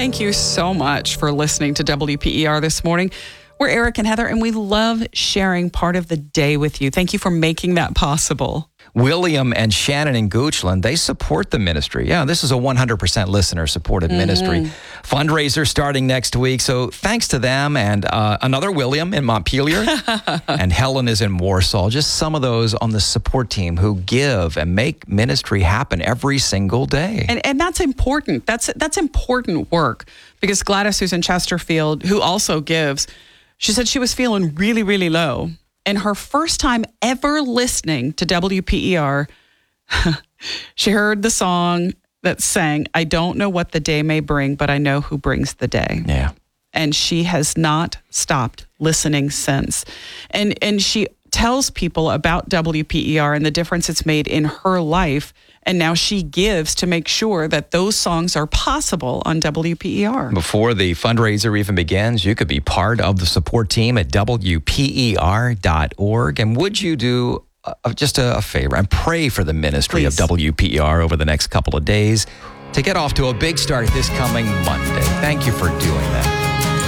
Thank you so much for listening to WPER this morning. We're Eric and Heather, and we love sharing part of the day with you. Thank you for making that possible. William and Shannon in Goochland, they support the ministry. Yeah, this is a 100% listener-supported ministry. Fundraiser starting next week. So thanks to them and another William in Montpelier. And Helen is in Warsaw. Just some of those on the support team who give and make ministry happen every single day. And that's important. That's important work, because Gladys, who's in Chesterfield, who also gives, she said she was feeling really, really low. And her first time ever listening to WPER, she heard the song that sang, "I don't know what the day may bring, but I know who brings the day." Yeah. And she has not stopped listening since. And she tells people about WPER and the difference it's made in her life. And now she gives to make sure that those songs are possible on WPER. Before the fundraiser even begins, you could be part of the support team at WPER.org. And would you do just a favor and pray for the ministry of WPER over the next couple of days to get off to a big start this coming Monday? Thank you for doing that.